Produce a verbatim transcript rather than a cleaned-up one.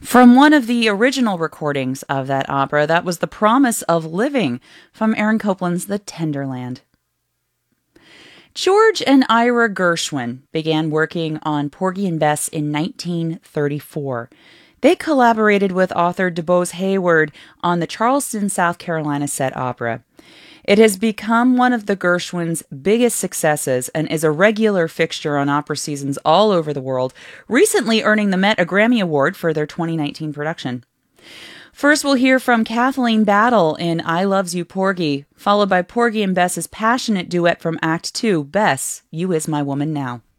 From one of the original recordings of that opera, that was The Promise of Living from Aaron Copland's The Tenderland. George and Ira Gershwin began working on Porgy and Bess in nineteen thirty-four. They collaborated with author DuBose Hayward on the Charleston, South Carolina set opera. It has become one of the Gershwins' biggest successes and is a regular fixture on opera seasons all over the world, recently earning the Met a Grammy Award for their twenty nineteen production. First, we'll hear from Kathleen Battle in I Loves You, Porgy, followed by Porgy and Bess's passionate duet from Act Two, Bess, You Is My Woman Now.